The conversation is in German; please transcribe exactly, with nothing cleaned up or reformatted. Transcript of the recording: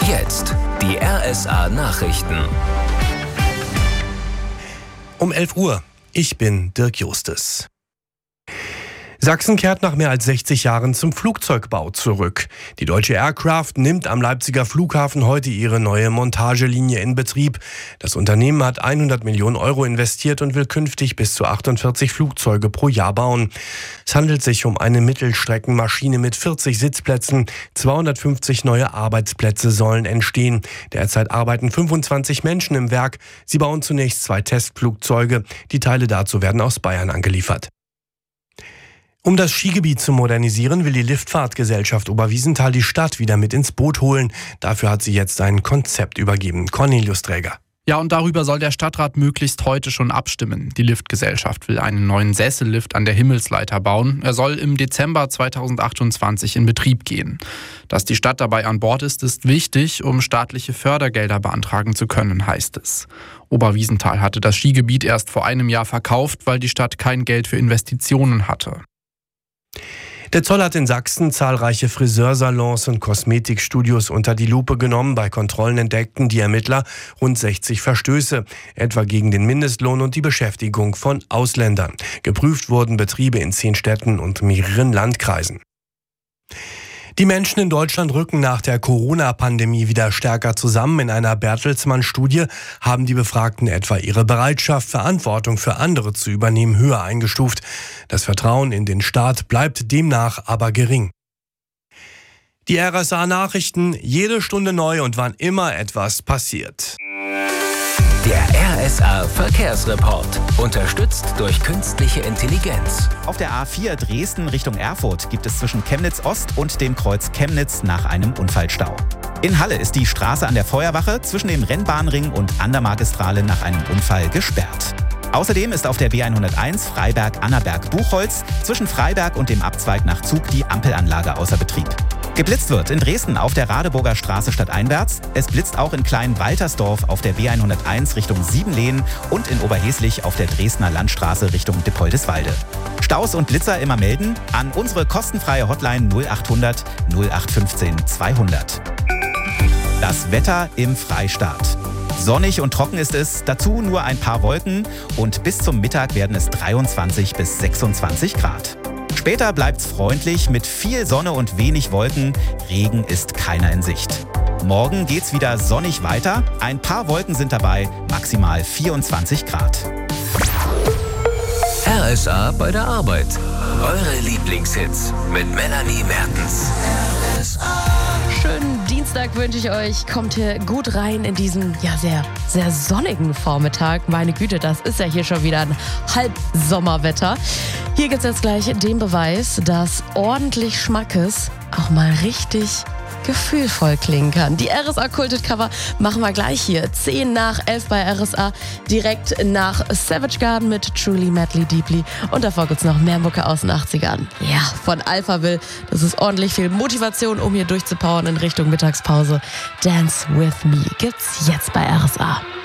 Jetzt die R S A-Nachrichten. Um elf Uhr. Ich bin Dirk Justes. Sachsen kehrt nach mehr als sechzig Jahren zum Flugzeugbau zurück. Die Deutsche Aircraft nimmt am Leipziger Flughafen heute ihre neue Montagelinie in Betrieb. Das Unternehmen hat hundert Millionen Euro investiert und will künftig bis zu achtundvierzig Flugzeuge pro Jahr bauen. Es handelt sich um eine Mittelstreckenmaschine mit vierzig Sitzplätzen. zweihundertfünfzig neue Arbeitsplätze sollen entstehen. Derzeit arbeiten fünfundzwanzig Menschen im Werk. Sie bauen zunächst zwei Testflugzeuge. Die Teile dazu werden aus Bayern angeliefert. Um das Skigebiet zu modernisieren, will die Liftfahrtgesellschaft Oberwiesenthal die Stadt wieder mit ins Boot holen. Dafür hat sie jetzt ein Konzept übergeben. Cornelius Träger. Ja, und darüber soll der Stadtrat möglichst heute schon abstimmen. Die Liftgesellschaft will einen neuen Sessellift an der Himmelsleiter bauen. Er soll im Dezember zweitausendachtundzwanzig in Betrieb gehen. Dass die Stadt dabei an Bord ist, ist wichtig, um staatliche Fördergelder beantragen zu können, heißt es. Oberwiesenthal hatte das Skigebiet erst vor einem Jahr verkauft, weil die Stadt kein Geld für Investitionen hatte. Der Zoll hat in Sachsen zahlreiche Friseursalons und Kosmetikstudios unter die Lupe genommen. Bei Kontrollen entdeckten die Ermittler rund sechzig Verstöße, etwa gegen den Mindestlohn und die Beschäftigung von Ausländern. Geprüft wurden Betriebe in zehn Städten und mehreren Landkreisen. Die Menschen in Deutschland rücken nach der Corona-Pandemie wieder stärker zusammen. In einer Bertelsmann-Studie haben die Befragten etwa ihre Bereitschaft, Verantwortung für andere zu übernehmen, höher eingestuft. Das Vertrauen in den Staat bleibt demnach aber gering. Die R S A-Nachrichten, jede Stunde neu und wann immer etwas passiert. Der R S A-Verkehrsreport, unterstützt durch künstliche Intelligenz. Auf der A vier Dresden Richtung Erfurt gibt es zwischen Chemnitz Ost und dem Kreuz Chemnitz nach einem Unfallstau. In Halle ist die Straße an der Feuerwache zwischen dem Rennbahnring und an der Magistrale nach einem Unfall gesperrt. Außerdem ist auf der B hunderteins Freiberg-Annaberg-Buchholz zwischen Freiberg und dem Abzweig nach Zug die Ampelanlage außer Betrieb. Geblitzt wird in Dresden auf der Radeburger Straße stadteinwärts. Es blitzt auch in Klein-Waltersdorf auf der B hunderteins Richtung Siebenlehen und in Oberheslich auf der Dresdner Landstraße Richtung Dippoldiswalde. Staus und Blitzer immer melden an unsere kostenfreie Hotline null achthundert null acht fünfzehn zweihundert. Das Wetter im Freistaat. Sonnig und trocken ist es, dazu nur ein paar Wolken und bis zum Mittag werden es dreiundzwanzig bis sechsundzwanzig Grad. Später bleibt's freundlich mit viel Sonne und wenig Wolken. Regen ist keiner in Sicht. Morgen geht's wieder sonnig weiter. Ein paar Wolken sind dabei, maximal vierundzwanzig Grad. R S A bei der Arbeit. Eure Lieblingshits mit Melanie Mertens. R S A. Schönen Dienstag wünsche ich euch. Kommt hier gut rein in diesen, ja, sehr, sehr sonnigen Vormittag. Meine Güte, das ist ja hier schon wieder ein Halbsommerwetter. Hier gibt es jetzt gleich den Beweis, dass ordentlich Schmackes auch mal richtig gefühlvoll klingen kann. Die R S A-Kultet-Cover machen wir gleich hier. zehn nach elf bei R S A, direkt nach Savage Garden mit Truly Madly Deeply. Und davor gibt's noch mehr Mucke aus den achtzigern. Ja, von Alphaville. Das ist ordentlich viel Motivation, um hier durchzupowern in Richtung Mittagspause. Dance With Me gibt's jetzt bei R S A.